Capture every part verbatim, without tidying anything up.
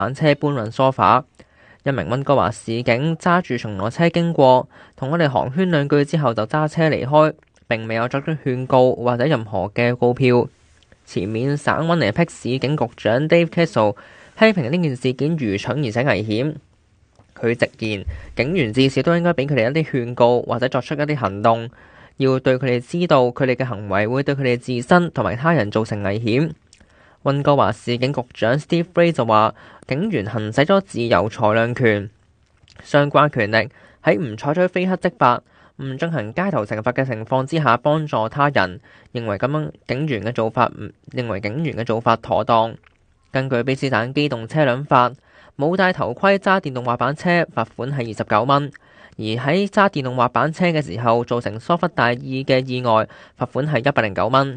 板車搬運梳化。一名溫哥華市警揸住巡邏車經過，同我哋寒暄兩句之後就揸車離開，並未有作出勸告或者任何嘅告票。前面省溫尼碧市警局長 Dave Kessel 批評呢件事件愚蠢而且危險。佢直言，警員至少都應該俾佢哋一啲勸告或者作出一啲行動，要對佢哋知道佢哋嘅行為會對佢哋自身同埋他人造成危險。溫哥華市警局長 Steve Bray 就話，警員行使咗自由裁量權，相關權力喺唔採取非黑即白、唔進行街頭懲罰嘅情況之下幫助他人，認為咁樣警員嘅做法唔認為警員嘅做法妥當。根據卑斯省機動車輛法，冇戴頭盔揸電動滑板車罰款係二十九蚊，而喺揸電動滑板車嘅時候造成疏忽大意嘅意外，罰款係一百零九蚊。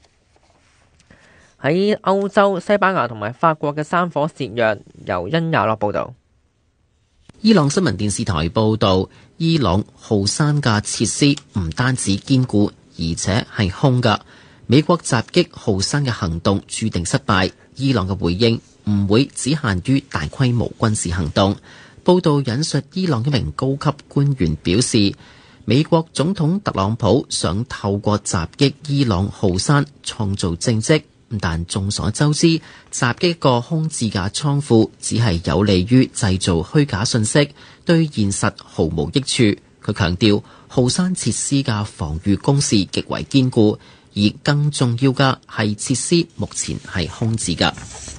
喺歐洲，西班牙同埋法國嘅山火肆虐，由殷亞樂報導。 伊朗新聞電視台報導，伊朗浩山嘅設施唔單止堅固，而且係空㗎。美國襲擊浩山嘅行動注定失敗，伊朗嘅回應唔會只限於大規模軍事行動。報導引述伊朗一名高級官員表示，美國總統特朗普想透過襲擊伊朗浩山創造政績。但眾所周知，襲擊一個空置嘅倉庫只係有利於製造虛假信息，對現實毫無益處。佢強調，浩山設施嘅防禦工事極為堅固，而更重要嘅係設施目前係空置嘅。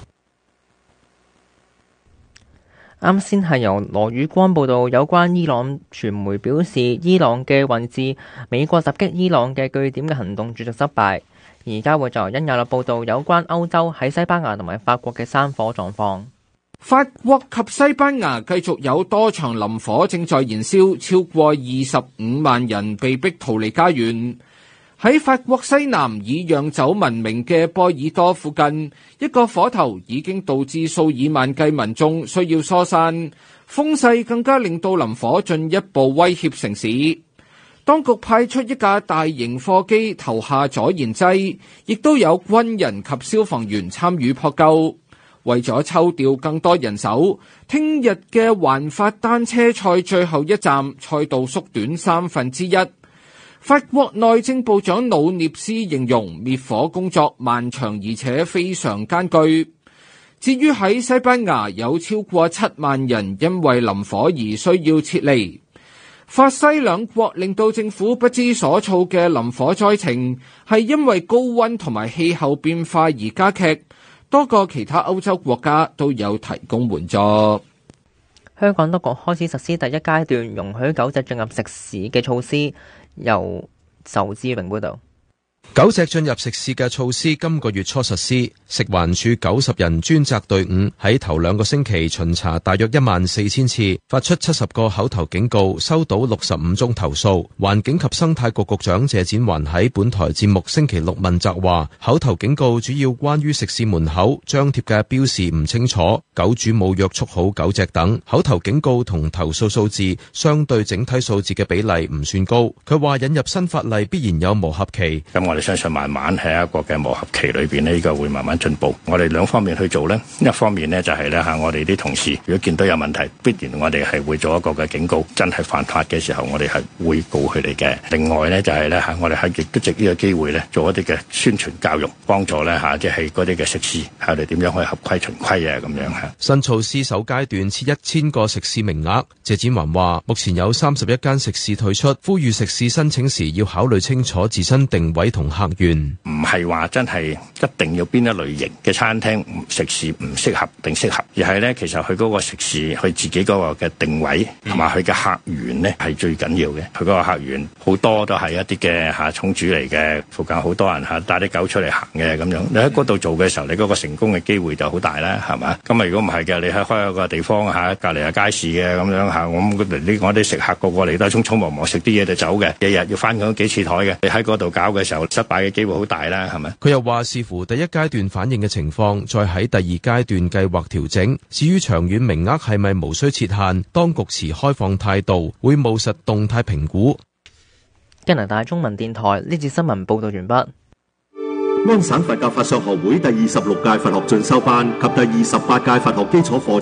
啱先係由羅宇光報道有關伊朗傳媒表示，伊朗嘅位置美國襲擊伊朗嘅據點嘅行動注定失敗。而家會就由殷亞樂報道有關歐洲喺西班牙同埋法國嘅山火狀況。 法國及西班牙繼續有多場林火正在燃燒，超過二十五萬人被逼逃離家園。喺法國西南以釀酒聞名嘅波爾多附近，一個火頭已經導致數以萬計民眾需要疏散，風勢更加令到林火進一步威脅城市。當局派出一架大型貨機投下阻燃劑，亦都有軍人及消防員參與撲救。為咗抽調更多人手，聽日嘅環法單車賽最後一站賽道縮短三分之一。法國內政部長魯涅斯形容滅火工作漫長而且非常艱巨。至於喺西班牙，有超過七萬人因為林火而需要撤離。法西兩國令到政府不知所措嘅林火災情係因為高溫同埋氣候變化而加劇，多個其他歐洲國家都有提供援助。 香港當局開始實施第一階段容許狗隻進入食肆嘅措施，由仇志榮報導。 狗隻進入食肆嘅措施今個月初實施，食環署九十人專責隊伍喺頭兩個星期巡查大約一萬四千次，發出七十個口頭警告，收到六十五宗投訴。環境及生態局局長謝展寰喺本台節目星期六問責話，口頭警告主要關於食肆門口張貼嘅標示唔清楚、狗主冇約束好狗隻等。口頭警告同投訴數字相對整體數字嘅比例唔算高。佢話引入新法例必然有磨合期， 咁我哋相信慢慢喺一個嘅磨合期裏邊呢，呢個會慢慢進步。我哋兩方面去做呢，一方面呢，就係咧吓，我哋啲同事如果見到有問題，必然我哋係會做一個嘅警告。真係犯法嘅時候，我哋係會告佢哋嘅。另外呢，就係咧吓，我哋係亦都藉呢個機會咧，做一啲嘅宣傳教育，幫助咧吓，即係嗰啲嘅食肆，我哋點樣可以合規循規啊咁樣吓。 新措施首階段設一千個食肆名額。謝展寰話，目前有三十一間食肆退出，呼籲食肆申請時要考慮清楚自身定位同客源， 唔係話真係一定要邊一類型嘅餐廳食肆唔適合定適合，而係咧其實佢嗰個食肆佢自己嗰個嘅定位同埋佢嘅客源咧係最緊要嘅。佢嗰個客源好多都係一啲嘅嚇寵主嚟嘅，附近好多人嚇帶啲狗出嚟行嘅咁樣。你喺嗰度做嘅時候，你嗰個成功嘅機會就好大啦，係嘛？咁啊如果唔係嘅，你喺開一個地方嚇隔離係街市嘅咁樣嚇，我呢我啲食客個個嚟都係匆匆忙忙食啲嘢就走嘅，日日要翻嗰幾次台嘅，你喺嗰度搞嘅時候失敗嘅機會好大啦，係咪？ 佢又話視乎第一階段反應嘅情況，再喺第二階段計劃調整。至於長遠名額係咪無需設限，當局持開放態度，會務實動態評估。 加拿大中文電台呢節新聞報道完畢。 安省佛教法相學會第二十六屆佛學進修班及第二十八屆佛學基礎課